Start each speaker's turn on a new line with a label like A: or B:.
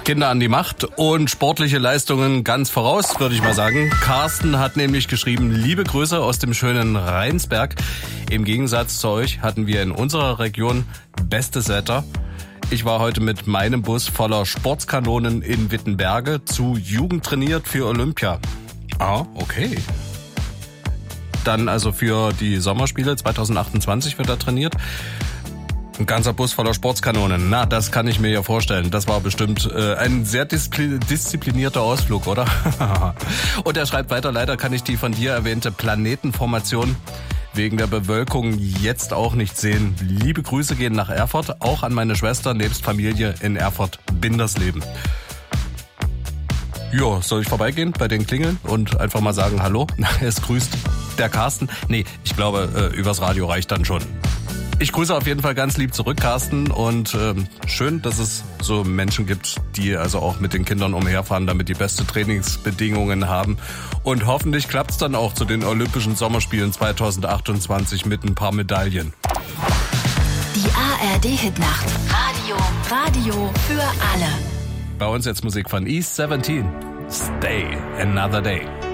A: Kinder an die Macht und sportliche Leistungen ganz voraus, würde ich mal sagen. Carsten hat nämlich geschrieben, liebe Grüße aus dem schönen Rheinsberg. Im Gegensatz zu euch hatten wir in unserer Region bestes Wetter. Ich war heute mit meinem Bus voller Sportskanonen in Wittenberge zu Jugend trainiert für Olympia. Ah, okay. Dann also für die Sommerspiele 2028 wird er trainiert. Ein ganzer Bus voller Sportskanonen. Na, das kann ich mir ja vorstellen. Das war bestimmt ein sehr disziplinierter Ausflug, oder? Und er schreibt weiter, leider kann ich die von dir erwähnte Planetenformation wegen der Bewölkung jetzt auch nicht sehen. Liebe Grüße gehen nach Erfurt, auch an meine Schwester nebst Familie in Erfurt-Bindersleben. Ja, soll ich vorbeigehen bei den Klingeln und einfach mal sagen, hallo? Es grüßt der Carsten. Nee, ich glaube, übers Radio reicht dann schon. Ich grüße auf jeden Fall ganz lieb zurück, Carsten, und schön, dass es so Menschen gibt, die also auch mit den Kindern umherfahren, damit die beste Trainingsbedingungen haben. Und hoffentlich klappt's dann auch zu den Olympischen Sommerspielen 2028 mit ein paar Medaillen.
B: Die ARD-Hitnacht. Radio für alle.
A: Bei uns jetzt Musik von East 17. Stay Another Day.